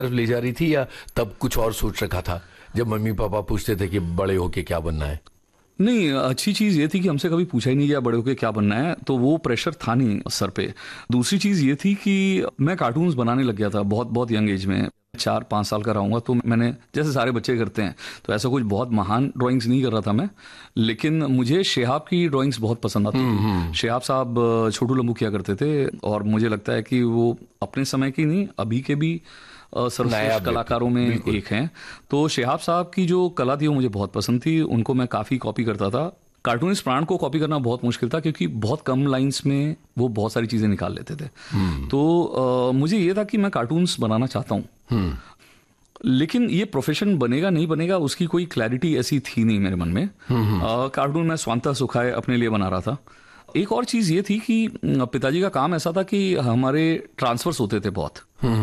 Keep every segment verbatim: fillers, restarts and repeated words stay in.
ले जा रही थी या तब कुछ और सोच रखा था जब मम्मी पापा पूछते थे कि बड़े होके क्या बनना है? नहीं, अच्छी चीज़ ये थी कि हमसे कभी पूछा ही नहीं गया बड़े होके क्या बनना है, तो वो प्रेशर था नहीं सर पे। दूसरी चीज़ ये थी कि मैं कार्टून्स बनाने लग गया था बहुत बहुत यंग एज में। चार पाँच साल का रहूँगा तो मैंने, जैसे सारे बच्चे करते हैं, तो ऐसा कुछ बहुत महान ड्राइंग्स नहीं कर रहा था मैं, लेकिन मुझे शेहाब की ड्राइंग्स बहुत पसंद आती थी। शेहाब साहब छोटू लंबू किया करते थे और मुझे लगता है कि वो अपने समय की नहीं, अभी के भी सर्वश्रेष्ठ कलाकारों में एक हैं। तो शेहाब साहब की जो कला थी वो मुझे बहुत पसंद थी, उनको मैं काफ़ी कॉपी करता था। कार्टूनिस्ट प्राण को कॉपी करना बहुत मुश्किल था क्योंकि बहुत कम लाइंस में वो बहुत सारी चीज़ें निकाल लेते थे। तो आ, मुझे ये था कि मैं कार्टून्स बनाना चाहता हूँ, लेकिन ये प्रोफेशन बनेगा नहीं बनेगा उसकी कोई क्लैरिटी ऐसी थी नहीं मेरे मन में। कार्टून मैं स्वांतः सुखाए अपने लिए बना रहा था। एक और चीज़ ये थी कि पिताजी का काम ऐसा था कि हमारे ट्रांसफर्स होते थे बहुत,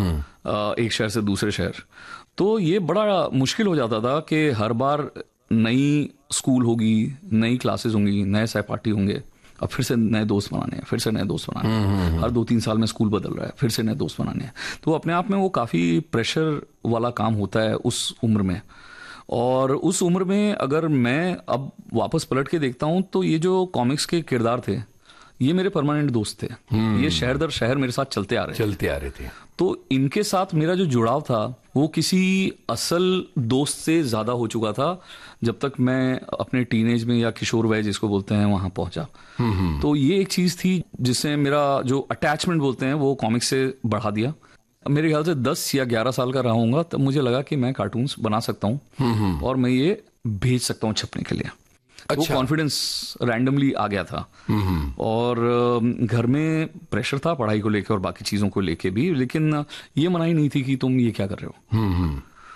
एक शहर से दूसरे शहर, तो ये बड़ा मुश्किल हो जाता था कि हर बार नई स्कूल होगी, नई क्लासेस होंगी, नए सहपाठी होंगे, अब फिर से नए दोस्त बनाने हैं, फिर से नए दोस्त बनाने हैं, हर दो तीन साल में स्कूल बदल रहा है, फिर से नए दोस्त बनाने हैं। तो अपने आप में वो काफ़ी प्रेशर वाला काम होता है उस उम्र में। और उस उम्र में अगर मैं अब वापस पलट के देखता हूँ तो ये जो कॉमिक्स के किरदार थे ये मेरे परमानेंट दोस्त थे। ये शहर दर शहर मेरे साथ चलते आ रहे चलते आ रहे थे। तो इनके साथ मेरा जो जुड़ाव था वो किसी असल दोस्त से ज़्यादा हो चुका था जब तक मैं अपने टीनेज में या किशोर वय जिसको बोलते हैं वहाँ पहुँचा। तो ये एक चीज़ थी जिससे मेरा जो अटैचमेंट बोलते हैं वो कॉमिक्स से बढ़ा दिया। मेरे ख्याल से दस या ग्यारह साल का रहूँगा तब मुझे लगा कि मैं कार्टून्स बना सकता हूँ और मैं ये भेज सकता हूँ छपने के लिए। अच्छा। वो कॉन्फिडेंस रैंडमली आ गया था। और घर में प्रेशर था पढ़ाई को लेकर और बाकी चीज़ों को लेके भी, लेकिन ये मनाही नहीं थी कि तुम ये क्या कर रहे हो।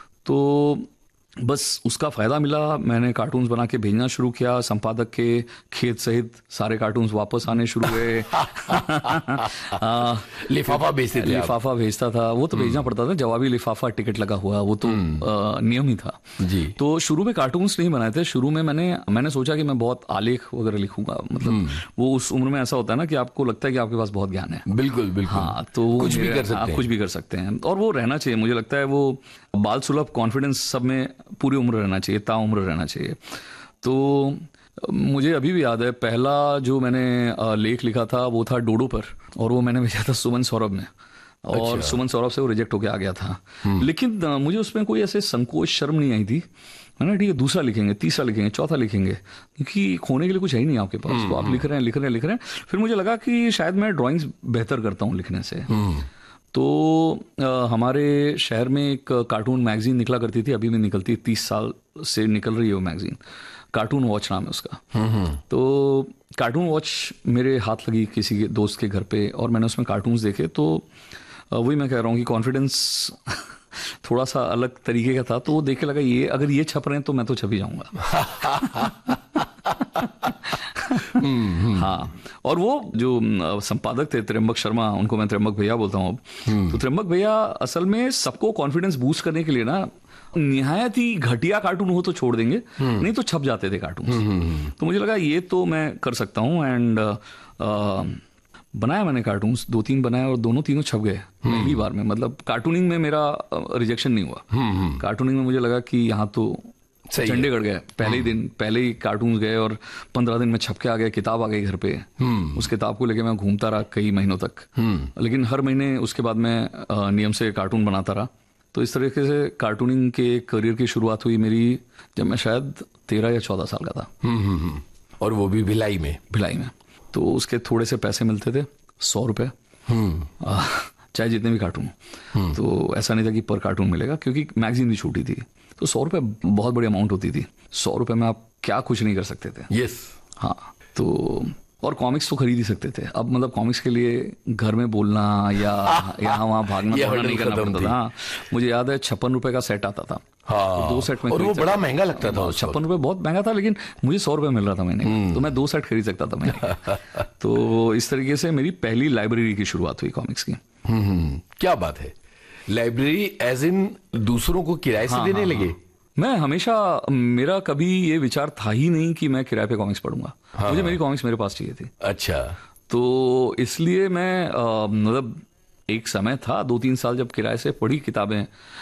तो बस उसका फ़ायदा मिला, मैंने कार्टून्स बना के भेजना शुरू किया। संपादक के खेत सहित सारे कार्टून्स वापस आने शुरू हुए। लिफाफा भेजते थे? लिफाफा भेजता था, वो तो भेजना पड़ता था, जवाबी लिफाफा टिकट लगा हुआ, वो तो आ, नियम ही था जी। तो शुरू में कार्टून्स नहीं बनाए थे। शुरू में मैंने मैंने सोचा कि मैं बहुत आलेख वगैरह लिखूंगा, मतलब वो उस उम्र में ऐसा होता है ना कि आपको लगता है कि आपके पास बहुत ज्ञान है। बिल्कुल बिल्कुल। हाँ, तो कुछ भी कर सकते हैं, कुछ भी कर सकते हैं और वो रहना चाहिए। मुझे लगता है वो बाल सुलभ कॉन्फिडेंस सब में पूरी उम्र रहना चाहिए, ताउम्र रहना चाहिए। तो मुझे अभी भी याद है पहला जो मैंने लेख लिखा था वो था डोडो पर, और वो मैंने भेजा था सुमन सौरभ में। और अच्छा। सुमन सौरभ से वो रिजेक्ट होके आ गया था, लेकिन मुझे उसमें कोई ऐसे संकोच शर्म नहीं आई थी। मैंने ठीक है दूसरा लिखेंगे, तीसरा लिखेंगे, चौथा लिखेंगे, क्योंकि खोने के लिए कुछ है ही नहीं आपके पास, तो आप लिख रहे हैं लिख रहे हैं लिख रहे हैं। फिर मुझे लगा कि शायद मैं ड्राइंग्स बेहतर करता हूँ लिखने से। तो आ, हमारे शहर में एक कार्टून मैगजीन निकला करती थी, अभी भी निकलती है, तीस साल से निकल रही है वो मैगजीन, कार्टून वॉच नाम है उसका। तो कार्टून वॉच मेरे हाथ लगी किसी के दोस्त के घर पे और मैंने उसमें कार्टून्स देखे। तो वही मैं कह रहा हूँ कि कॉन्फिडेंस थोड़ा सा अलग तरीके का था। तो वो देख के लगा ये अगर ये छप रहे हैं तो मैं तो छप ही जाऊंगा। हाँ, और वो जो संपादक थे त्र्यंबक शर्मा, उनको मैं त्र्यंबक भैया बोलता हूँ अब। तो त्र्यंबक भैया असल में सबको कॉन्फिडेंस बूस्ट करने के लिए ना निहायत ही घटिया कार्टून हो तो छोड़ देंगे, नहीं तो छप जाते थे कार्टून। तो मुझे लगा ये तो मैं कर सकता हूँ एंड बनाया मैंने कार्टून्स, दो तीन बनाए और दोनों तीनों छप गए पहली बार में। मतलब कार्टूनिंग में मेरा रिजेक्शन नहीं हुआ। कार्टूनिंग में मुझे लगा कि यहाँ तो चंडीगढ़ गए पहले ही दिन, पहले ही कार्टून गए और पंद्रह दिन में छप के आ गए, किताब आ गई घर पे। उस किताब को लेके मैं घूमता रहा कई महीनों तक, लेकिन हर महीने उसके बाद मैं नियम से कार्टून बनाता रहा। तो इस तरीके से कार्टूनिंग के करियर की शुरुआत हुई मेरी जब मैं शायद तेरह या चौदह साल का था। और वो भी भिलाई में? भिलाई में। तो उसके थोड़े से पैसे मिलते थे, सौ रुपये चाहे जितने भी कार्टून। तो ऐसा नहीं था कि पर कार्टून मिलेगा, क्योंकि मैगजीन भी छोटी थी, तो सौ रुपये बहुत बड़ी अमाउंट होती थी। सौ रुपये में आप क्या कुछ नहीं कर सकते थे। यस। हाँ, तो और कॉमिक्स तो खरीद ही सकते थे। अब मतलब कॉमिक्स के लिए घर में बोलना या यहाँ वहाँ भागना नहीं करना पड़ता था। हाँ, मुझे याद है छप्पन रुपए का सेट आता था। हाँ, तो दो सेट में, और वो बड़ा महंगा लगता था। छप्पन रुपए बहुत महंगा था, लेकिन मुझे सौ रुपए मिल रहा था महीने, तो मैं दो सेट खरीद सकता था महीने। तो इस तरीके से मेरी पहली लाइब्रेरी की शुरुआत हुई कॉमिक्स की। क्या बात है, लाइब्रेरी एज इन दूसरों को किराए से देने लगे? मैं हमेशा, मेरा कभी ये विचार था ही नहीं कि मैं किराए पे कॉमिक्स पढ़ूंगा। हाँ, मुझे मेरी कॉमिक्स मेरे पास चाहिए थी। अच्छा। तो इसलिए मैं मतलब एक समय था दो तीन साल जब किराए से पढ़ी किताबें